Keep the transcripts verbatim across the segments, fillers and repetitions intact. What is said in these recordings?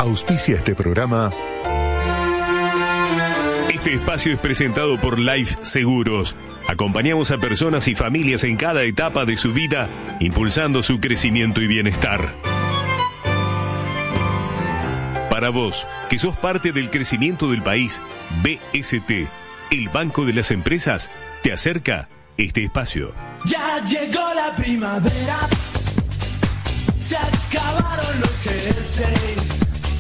Auspicia este programa. Este espacio es presentado por Life Seguros. Acompañamos a personas y familias en cada etapa de su vida, impulsando su crecimiento y bienestar. Para vos, que sos parte del crecimiento del país, B S T, el Banco de las Empresas, te acerca este espacio. Ya llegó la primavera, se acabaron los jerseys.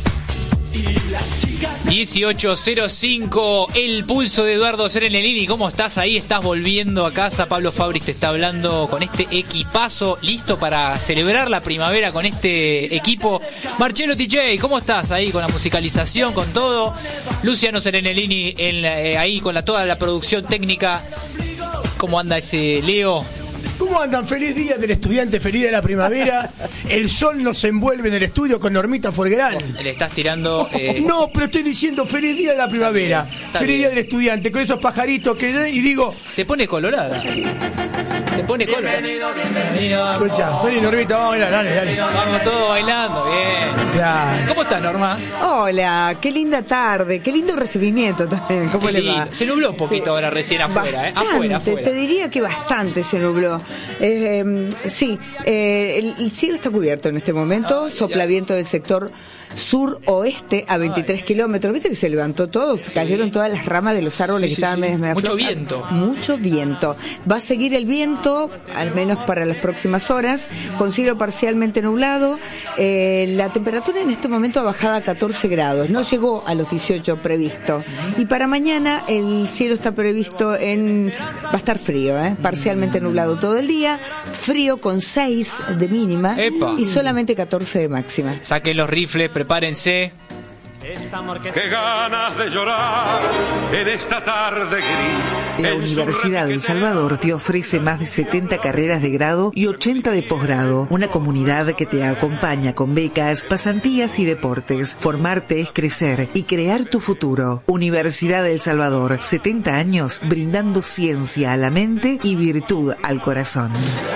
dieciocho cero cinco, el pulso de Eduardo Serenelini. ¿Cómo estás ahí? ¿Estás volviendo a casa? Pablo Fabris te está hablando con este equipazo, listo para celebrar la primavera con este equipo. Marcelo T J, ¿cómo estás ahí con la musicalización, con todo? Luciano Serenelini en la, eh, ahí con la, toda la producción técnica. ¿Cómo anda ese Leo? ¿Cómo andan? Feliz día del estudiante, feliz día de la primavera. El sol nos envuelve en el estudio con Normita Folguerán. Le estás tirando... Eh... No, pero estoy diciendo feliz día de la primavera. Está bien, está feliz bien. día del estudiante, con esos pajaritos que... Y digo... Se pone colorada. Se pone colorada. Bienvenido, bienvenido. Escucha, vení Normita, vamos a bailar, dale, dale. Vamos todos bailando, bien. Claro. ¿Cómo estás, Norma? Hola, qué linda tarde, qué lindo recibimiento también. ¿Cómo Qué le lindo. va? Se nubló un poquito Sí. ahora recién afuera, ¿eh? Bastante, Afuera, afuera. Te diría que bastante se nubló. Eh, eh, sí, eh, el, el cielo está cubierto en este momento, Ay, sopla ay. viento del sector sur-oeste a veintitrés kilómetros. ¿Viste que se levantó todo? Se Sí. cayeron todas las ramas de los árboles Sí, sí, que estaban sí. medio- medio Mucho flojas. viento. Mucho viento. Va a seguir el viento, al menos para las próximas horas, con cielo parcialmente nublado. Eh, la temperatura en este momento ha bajado a catorce grados, no llegó a los dieciocho previsto. Y para mañana el cielo está previsto en... va a estar frío, ¿eh? Parcialmente nublado todo el día, frío con seis de mínima Epa. y solamente catorce de máxima. Saquen los rifles, prepárense. Qué ganas de llorar en esta tarde gris. La Universidad del Salvador te ofrece más de setenta carreras de grado y ochenta de posgrado. Una comunidad que te acompaña con becas, pasantías y deportes. Formarte es crecer y crear tu futuro. Universidad del Salvador, setenta años brindando ciencia a la mente y virtud al corazón.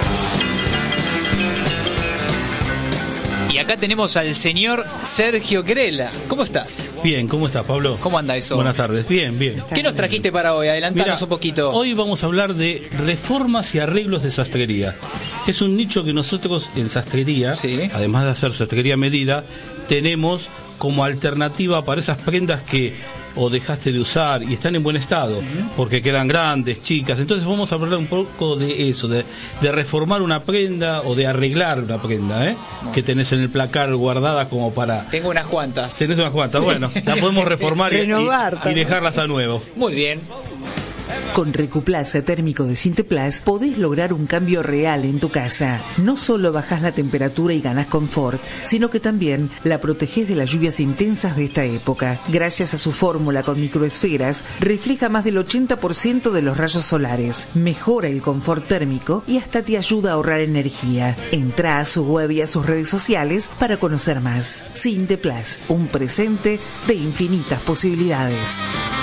Y acá tenemos al señor Sergio Grela. ¿Cómo estás? Bien, ¿cómo estás, Pablo? ¿Cómo anda eso? Buenas tardes, bien, bien. ¿Qué nos trajiste para hoy? Adelantanos Mira, un poquito. Hoy vamos a hablar de reformas y arreglos de sastrería. Es un nicho que nosotros en sastrería, Sí. además de hacer sastrería a medida, tenemos como alternativa para esas prendas que o dejaste de usar y están en buen estado, uh-huh. porque quedan grandes, chicas. Entonces vamos a hablar un poco de eso, de, de reformar una prenda o de arreglar una prenda, ¿eh? No. Que tenés en el placar guardada como para... Tengo unas cuantas. Tenés unas cuantas, sí. Bueno, la podemos reformar y, Renovar, y, y dejarlas a nuevo. Muy bien. Con Recuplaza térmico de Sinteplas podés lograr un cambio real en tu casa. No solo bajás la temperatura y ganás confort, sino que también la protegés de las lluvias intensas de esta época. Gracias a su fórmula con microesferas, refleja más del ochenta por ciento de los rayos solares, mejora el confort térmico y hasta te ayuda a ahorrar energía. Entrá a su web y a sus redes sociales para conocer más. Sinteplas, un presente de infinitas posibilidades.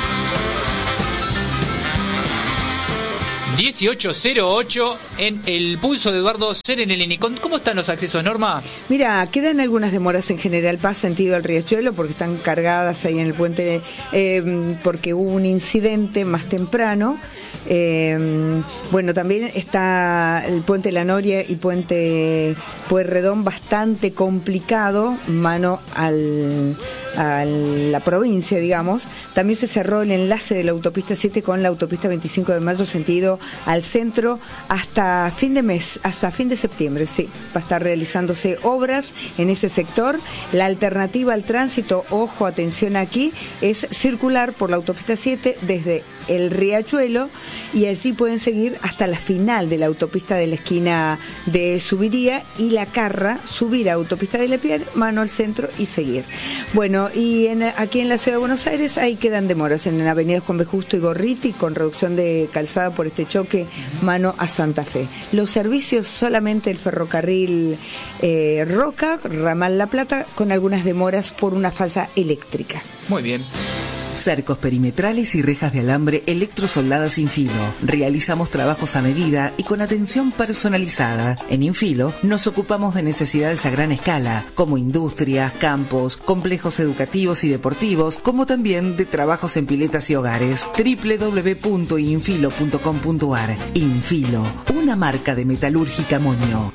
dieciocho cero ocho en el pulso de Eduardo Serenelini. ¿Cómo están los accesos, Norma? Mira, quedan algunas demoras en General Paz sentido al Riachuelo porque están cargadas ahí en el puente, eh, porque hubo un incidente más temprano. Eh, bueno, también está el puente La Noria y puente Pueyrredón bastante complicado, mano al... a la provincia, digamos. También se cerró el enlace de la autopista siete con la autopista veinticinco de mayo sentido al centro hasta fin de mes, hasta fin de septiembre, sí. Va a estar realizándose obras en ese sector. La alternativa al tránsito, ojo, atención aquí, es circular por la autopista siete desde el Riachuelo y allí pueden seguir hasta la final de la autopista de la esquina de Subiría y La Carra, subir a autopista de Lepier, mano al centro y seguir. Bueno, y en, aquí en la ciudad de Buenos Aires ahí quedan demoras en avenidas Juan B. Justo y Gorriti con reducción de calzada por este choque mano a Santa Fe. Los servicios solamente el ferrocarril eh, Roca, ramal La Plata, con algunas demoras por una falla eléctrica. Muy bien. Cercos perimetrales y rejas de alambre electrosoldadas Infilo. Realizamos trabajos a medida y con atención personalizada. En Infilo nos ocupamos de necesidades a gran escala, como industrias, campos, complejos educativos y deportivos, como también de trabajos en piletas y hogares. doble u doble u doble u punto infilo punto com punto a r. Infilo, una marca de Metalúrgica Moño.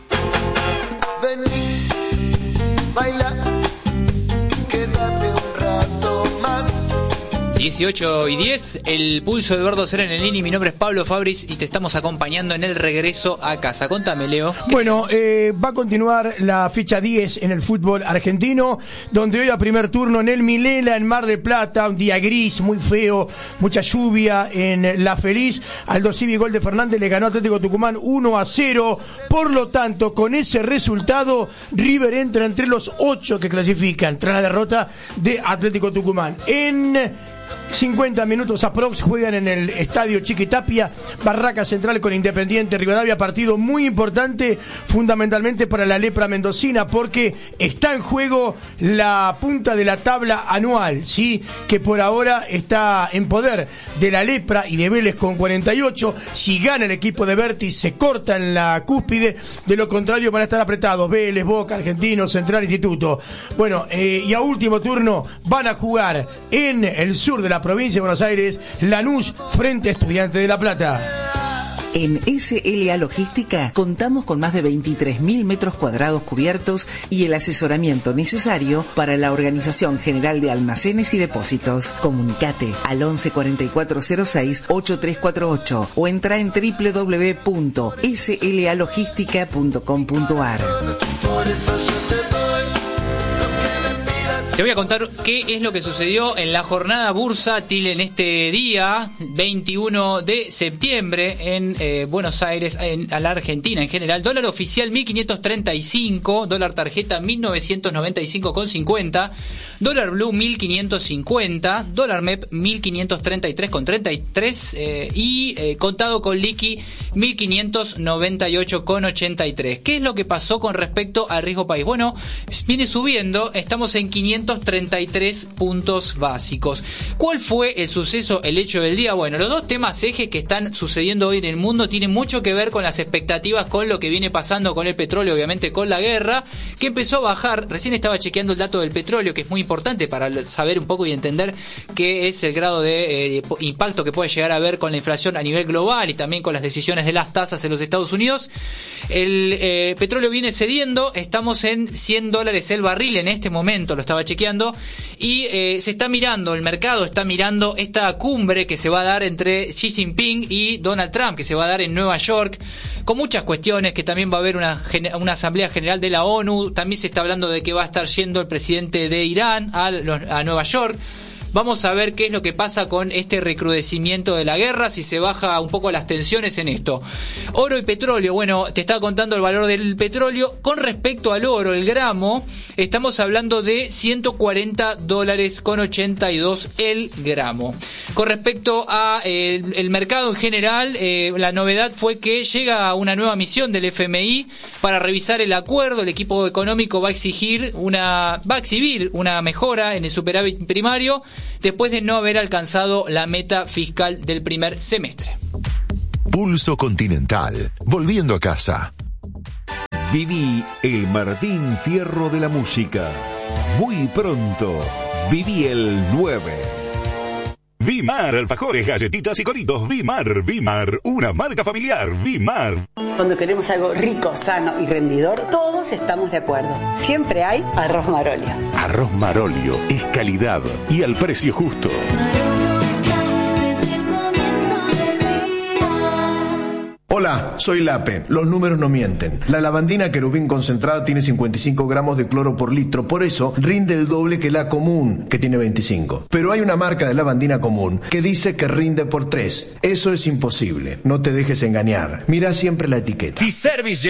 Vení, baila, quédate un rato más. dieciocho y diez, el pulso de Eduardo Serenelini. Mi nombre es Pablo Fabris y te estamos acompañando en el regreso a casa. Contame, Leo. Bueno, eh, va a continuar la fecha diez en el fútbol argentino, donde hoy a primer turno en el Milela, en Mar del Plata, un día gris, muy feo, mucha lluvia en La Feliz. Aldo Civi, gol de Fernández, le ganó Atlético Tucumán uno a cero. Por lo tanto, con ese resultado, River entra entre los ocho que clasifican tras la derrota de Atlético Tucumán. En cincuenta minutos aprox juegan en el estadio Chiquitapia, Barraca Central con Independiente Rivadavia, partido muy importante fundamentalmente para la lepra mendocina, porque está en juego la punta de la tabla anual, ¿sí? Que por ahora está en poder de la lepra y de Vélez con cuarenta y ocho. Si gana el equipo de Berti se corta en la cúspide, de lo contrario van a estar apretados Vélez, Boca, Argentino, Central, Instituto. Bueno, eh, y a último turno van a jugar en el sur de la provincia de Buenos Aires, Lanús frente a Estudiantes de La Plata. En S L A Logística contamos con más de veintitrés mil metros cuadrados cubiertos y el asesoramiento necesario para la organización general de almacenes y depósitos. Comunicate al once cuarenta y cuatro cero seis ochenta y tres cuarenta y ocho o entra en doble u doble u doble u punto s l a logística punto com punto a r. Por eso yo te doy. Te voy a contar qué es lo que sucedió en la jornada bursátil en este día veintiuno de septiembre en eh, Buenos Aires, en a la Argentina en general. Dólar oficial mil quinientos treinta y cinco, dólar tarjeta mil novecientos noventa y cinco con cincuenta, dólar blue mil quinientos cincuenta, dólar M E P mil quinientos treinta y tres con treinta y tres eh, y eh, contado con liqui mil quinientos noventa y ocho con ochenta y tres. ¿Qué es lo que pasó con respecto al riesgo país? Bueno, viene subiendo, estamos en quinientos treinta y tres puntos básicos. ¿Cuál fue el suceso, el hecho del día? Bueno, los dos temas ejes que están sucediendo hoy en el mundo tienen mucho que ver con las expectativas, con lo que viene pasando con el petróleo, obviamente con la guerra, que empezó a bajar. Recién estaba chequeando el dato del petróleo, que es muy importante para saber un poco y entender qué es el grado de eh, impacto que puede llegar a haber con la inflación a nivel global y también con las decisiones de las tasas en los Estados Unidos. El eh, petróleo viene cediendo, estamos en cien dólares el barril en este momento, lo estaba chequeando. Y eh, se está mirando, el mercado está mirando esta cumbre que se va a dar entre Xi Jinping y Donald Trump, que se va a dar en Nueva York, con muchas cuestiones, que también va a haber una, una asamblea general de la ONU. También se está hablando de que va a estar yendo el presidente de Irán a, a Nueva York. Vamos a ver qué es lo que pasa con este recrudecimiento de la guerra, si se baja un poco las tensiones en esto. Oro y petróleo, bueno, te estaba contando el valor del petróleo. Con respecto al oro, el gramo, estamos hablando de ciento cuarenta dólares con ochenta y dos el gramo. Con respecto a eh, el, el mercado en general, eh, la novedad fue que llega una nueva misión del F M I para revisar el acuerdo. El equipo económico va a exigir una, va a exhibir una mejora en el superávit primario, después de no haber alcanzado la meta fiscal del primer semestre. Pulso Continental, volviendo a casa. Viví el Martín Fierro de la música. Muy pronto, viví el nueve. Vimar, alfajores, galletitas y coritos. Vimar, Vimar, una marca familiar. Vimar. Cuando queremos algo rico, sano y rendidor, todos estamos de acuerdo. Siempre hay arroz Marolio. Arroz Marolio es calidad y al precio justo. Hola, soy Lape. Los números no mienten. La lavandina querubín concentrada tiene cincuenta y cinco gramos de cloro por litro, por eso rinde el doble que la común, que tiene veinticinco. Pero hay una marca de lavandina común que dice que rinde por tres. Eso es imposible. No te dejes engañar. Mira siempre la etiqueta. T-Service